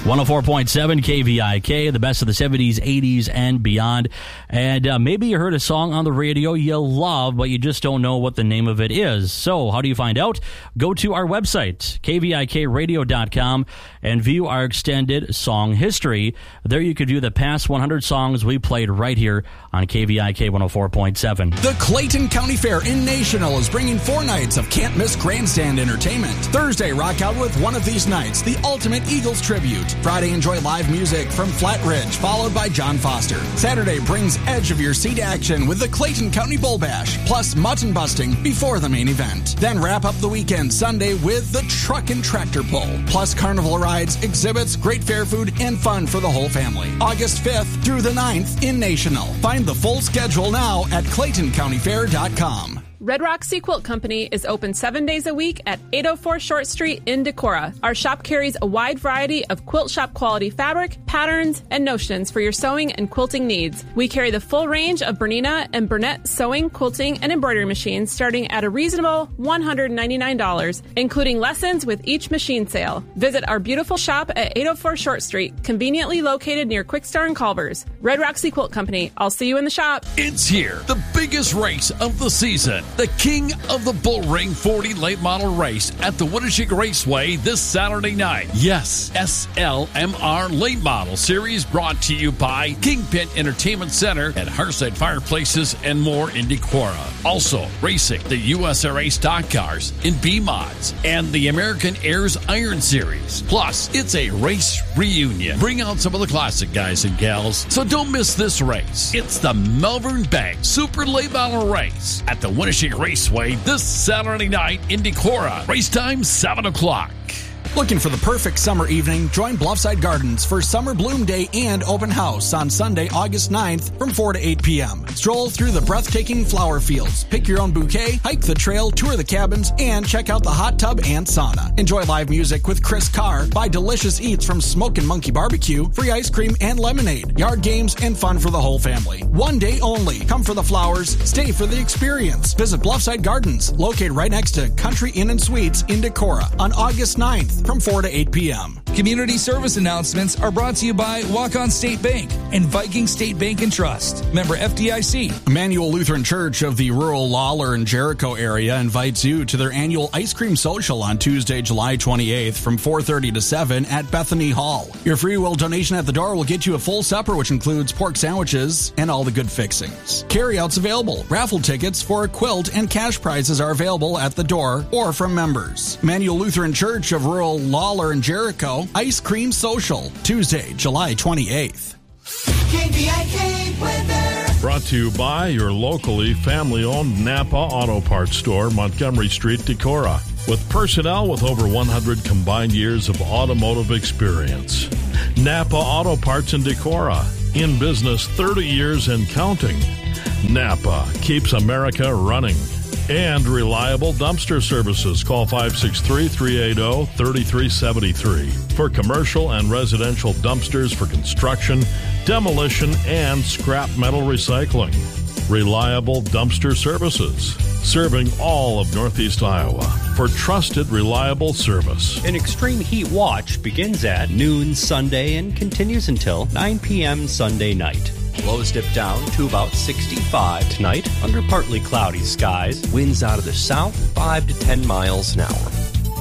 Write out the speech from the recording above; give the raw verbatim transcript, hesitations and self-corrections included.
one oh four point seven K V I K, the best of the seventies, eighties, and beyond. And uh, maybe you heard a song on the radio you love, but you just don't know what the name of it is. So how do you find out? Go to our website, K V I K radio dot com, and view our extended song history. There you could view the past one hundred songs we played right here on K V I K one oh four point seven. The Clayton County Fair in National is bringing four nights of can't-miss grandstand entertainment. Thursday, rock out with one of these nights, the Ultimate Eagles Tribute. Friday, enjoy live music from Flat Ridge, followed by John Foster. Saturday brings edge-of-your-seat action with the Clayton County Bull Bash, plus mutton busting before the main event. Then wrap up the weekend Sunday with the Truck and Tractor Pull, plus carnival rides, exhibits, great fair food, and fun for the whole family. August fifth through the ninth in National. Find the full schedule now at Clayton County Fair dot com. Red Rock Sea Quilt Company is open seven days a week at eight oh four Short Street in Decorah. Our shop carries a wide variety of quilt shop quality fabric, patterns, and notions for your sewing and quilting needs. We carry the full range of Bernina and Burnett sewing, quilting, and embroidery machines starting at a reasonable one hundred ninety-nine dollars, including lessons with each machine sale. Visit our beautiful shop at eight oh four Short Street, conveniently located near Quickstar and Culver's. Red Rock Sea Quilt Company. I'll see you in the shop. It's here, the biggest race of the season. The King of the Bull Ring forty late model race at the Winneshiek Raceway this Saturday night. Yes, S L M R Late Model Series brought to you by Kingpin Entertainment Center at Hearthside Fireplaces and more in Decorah. Also, racing the U S R A stock cars in B-Mods and the American Heirs Iron Series. Plus, it's a race reunion. Bring out some of the classic guys and gals, so don't miss this race. It's the Melbourne Bank Super Late Model Race at the Winneshiek Raceway this Saturday night in Decorah. Race time, seven o'clock. Looking for the perfect summer evening? Join Bluffside Gardens for Summer Bloom Day and Open House on Sunday, August ninth from four to eight p.m. Stroll through the breathtaking flower fields, pick your own bouquet, hike the trail, tour the cabins, and check out the hot tub and sauna. Enjoy live music with Chris Carr, buy delicious eats from Smokin' Monkey Barbecue, free ice cream and lemonade, yard games, and fun for the whole family. One day only. Come for the flowers, stay for the experience. Visit Bluffside Gardens, located right next to Country Inn and Suites in Decorah on August ninth from four to eight p.m. Community service announcements are brought to you by Walk-On State Bank and Viking State Bank and Trust. Member F D I C. Emmanuel Lutheran Church of the rural Lawler and Jericho area invites you to their annual ice cream social on Tuesday, July twenty-eighth from four thirty to seven at Bethany Hall. Your free will donation at the door will get you a full supper, which includes pork sandwiches and all the good fixings. Carryouts available. Raffle tickets for a quilt and cash prizes are available at the door or from members. Emmanuel Lutheran Church of rural Lawler and Jericho Ice Cream Social, Tuesday, July twenty-eighth. K V I K weather. Brought to you by your locally family-owned Napa Auto Parts Store, Montgomery Street, Decorah. With personnel with over one hundred combined years of automotive experience. Napa Auto Parts in Decorah. In business thirty years and counting. Napa keeps America running. And reliable dumpster services. Call five six three, three eight zero, three three seven three for commercial and residential dumpsters for construction, demolition, and scrap metal recycling. Reliable dumpster services. Serving all of Northeast Iowa for trusted, reliable service. An extreme heat watch begins at noon Sunday and continues until nine p.m. Sunday night. Lows dip down to about sixty-five tonight under partly cloudy skies. Winds out of the south, five to ten miles an hour.